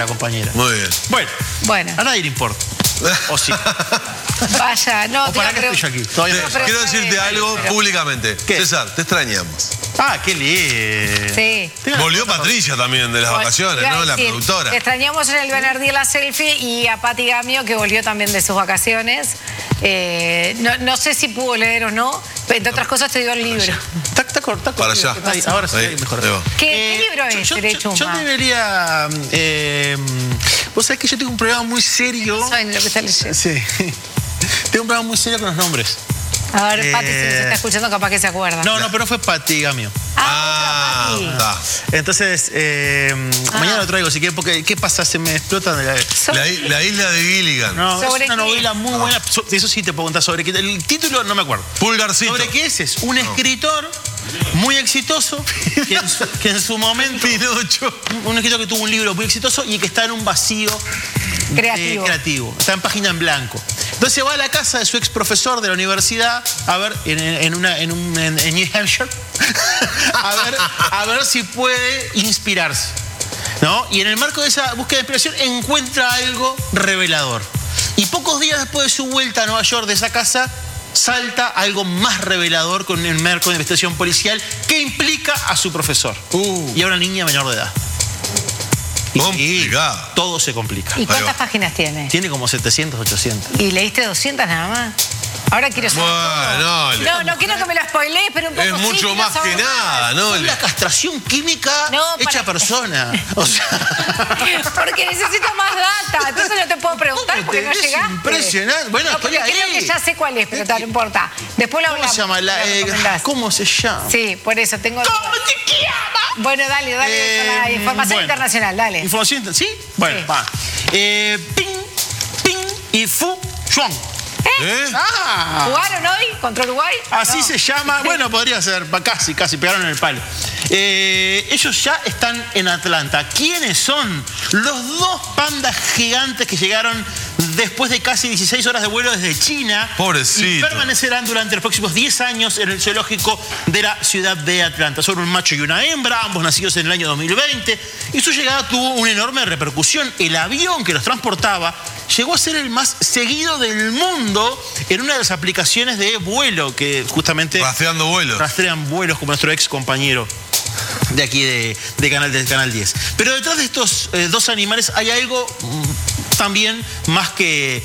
compañera. Muy bien. Bueno, a nadie le importa. ¿O sí? Vaya, no. ¿O para qué estoy yo aquí? Todavía no. Quiero decirte algo públicamente. ¿Qué? César, te extrañamos. Ah, qué lindo. Sí. Volvió Patricia también de las vacaciones, ¿no? La productora. Te extrañamos en el Bernardí la selfie y a Pati Gamio, que volvió también de sus vacaciones. No sé si pudo leer o no, pero entre otras cosas te dio el libro. Está corto. Para allá. Ahora sí, mejor. ¿Qué libro es, Derecho Yo debería... vos sabés que yo tengo un problema muy serio. ¿Saben lo que está leyendo? Sí. Tengo un problema muy serio con los nombres. A ver, Pati, si nos está escuchando, capaz que se acuerda. No, pero fue Pati Gamio. Está. Entonces, mañana lo traigo, si quieres, porque ¿qué pasa? Se me explotan La isla de Gilligan. No, es una qué? novela muy buena. Eso sí te puedo contar sobre qué. El título no me acuerdo. Pulgarcito. ¿Sobre qué es? Es un escritor muy exitoso que en su momento... Pinocho. Un escritor que tuvo un libro muy exitoso y que está en un vacío creativo. Está en página en blanco. Entonces va a la casa de su ex profesor de la universidad, a ver, en New Hampshire, a ver si puede inspirarse, ¿no? Y en el marco de esa búsqueda de inspiración encuentra algo revelador. Y pocos días después de su vuelta a Nueva York de esa casa, salta algo más revelador con el marco de investigación policial que implica a su profesor y a una niña menor de edad. Y todo se complica. ¿Y cuántas páginas tiene? Tiene como 700, 800. ¿Y leíste 200 nada más? Ahora quiero saber. No quiero que me lo spoilees, pero un poco es mucho más que nada, ¿no? Es la castración química hecha persona. O sea... Porque necesito más data. Entonces no te puedo preguntar porque no llegaste. Impresionante. Bueno, porque creo que ya sé cuál es, pero no importa. Después lo hablamos. ¿Cómo se llama? Sí, por eso tengo... ¿Cómo se llama? Bueno, dale con la información internacional, dale. ¿Información? ¿Sí? Bueno, va. Ping y Fu Chuang. ¿Jugaron hoy contra Uruguay? Así se llama. Bueno, podría ser. Casi pegaron en el palo. Ellos ya están en Atlanta. ¿Quiénes son? Los dos pandas gigantes que llegaron después de casi 16 horas de vuelo desde China. Pobrecito. Y permanecerán durante los próximos 10 años en el zoológico de la ciudad de Atlanta. Son un macho y una hembra, ambos nacidos en el año 2020. Y su llegada tuvo una enorme repercusión. El avión que los transportaba llegó a ser el más seguido del mundo en una de las aplicaciones de vuelo que justamente... Rastreando vuelos. Rastrean vuelos, como nuestro ex compañero de aquí del Canal 10. Pero detrás de estos dos animales hay algo también más que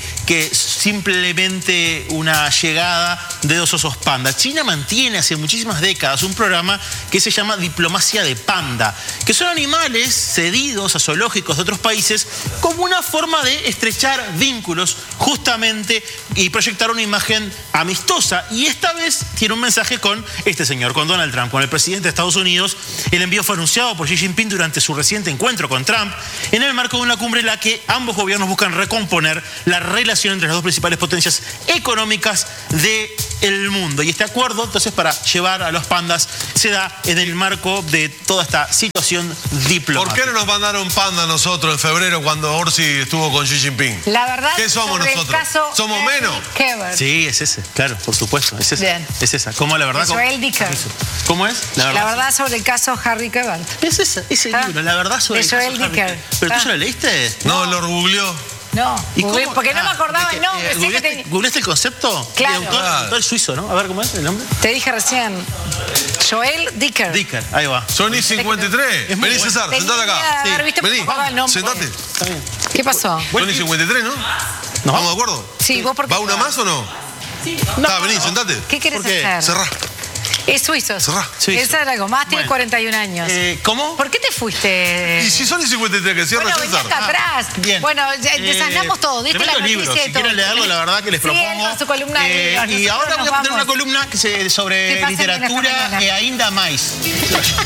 simplemente una llegada de dos osos panda. China mantiene hace muchísimas décadas un programa que se llama Diplomacia de Panda, que son animales cedidos a zoológicos de otros países como una forma de estrechar vínculos justamente y proyectar una imagen amistosa. Y esta vez tiene un mensaje con este señor, con Donald Trump, con el presidente de Estados Unidos. El envío fue anunciado por Xi Jinping durante su reciente encuentro con Trump en el marco de una cumbre en la que ambos gobiernos buscan recomponer la relación entre las dos principales potencias económicas del mundo. Y este acuerdo, entonces, para llevar a los pandas, se da en el marco de toda esta situación diplomática. ¿Por qué no nos mandaron panda a nosotros en febrero cuando Orsi estuvo con Xi Jinping? La verdad, ¿qué somos nosotros? ¿Somos menos? Sí, es ese, claro, por supuesto, es esa. Bien. Es esa. ¿Cómo la verdad? Joel Dicker. ¿Cómo es? La verdad sobre el caso Harry Kebal. Es ese libro, la verdad sobre el caso Joel Dicker. ¿Pero tú ya lo leíste? No, lo googleó. No, porque no me acordaba el nombre. ¿Googleaste el concepto? Claro. El autor suizo, ¿no? A ver, ¿cómo es el nombre? Te dije recién. Joel Dicker. Dicker, ahí va. Sony 53. Vení, César, sentate acá. Vení, sentate. Está bien. ¿Qué pasó? Sony 53, ¿no? ¿Estamos de acuerdo? Sí, vos por qué. ¿Va una más o no? Sí. Vení, sentate. ¿Qué querés hacer? Cerrá. Es suizo. Cerrá. Esa era algo más, tiene 41 años. ¿Cómo? ¿Por qué te fuiste? Y si Sony 53, que cierra Bueno, César. hasta atrás. Bien. Bueno, desasnamos todo. ¿Viste la noticia libro. de Si todo? quieren leerlo, la verdad que les propongo. Su columna de y ahora voy a poner una columna sobre literatura e ainda mais.